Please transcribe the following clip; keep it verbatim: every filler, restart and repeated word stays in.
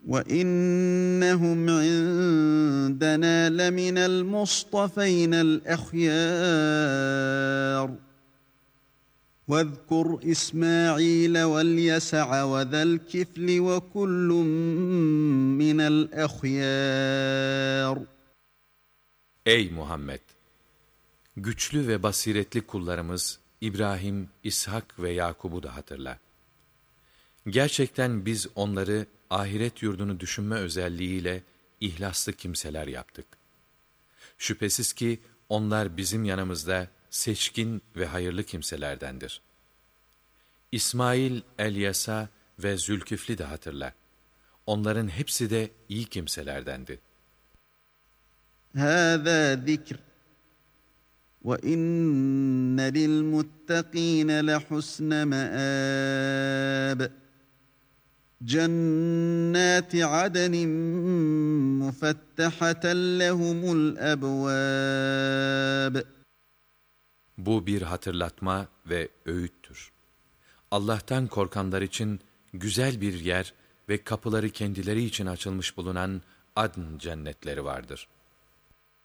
وَإِنَّهُمْ عِندَنَا لَمِنَ الْمُصْطَفَيْنَ الْأَخْيَارِ وَاذْكُرْ إِسْمَاعِيلَ وَالْيَسَعَ وَذَا الْكِفْلِ وَكُلٌّ مِّنَ الْأَخْيَارِ. Ey Muhammed! Güçlü ve basiretli kullarımız İbrahim, İshak ve Yakub'u da hatırla. Gerçekten biz onları ahiret yurdunu düşünme özelliğiyle ihlaslı kimseler yaptık. Şüphesiz ki onlar bizim yanımızda seçkin ve hayırlı kimselerdendir. İsmail, Elyasa ve Zülkifli de hatırla. Onların hepsi de iyi kimselerdendi. هَذَا ذِكْرٌ وَإِنَّ لِلْمُتَّقِينَ لَحُسْنَ مَآبٍ جَنَّاتِ عَدْنٍ مُفَتَّحَةً لَهُمُ الْأَبْوَابُ. Bu bir hatırlatma ve öğüttür. Allah'tan korkanlar için güzel bir yer ve kapıları kendileri için açılmış bulunan adn cennetleri vardır.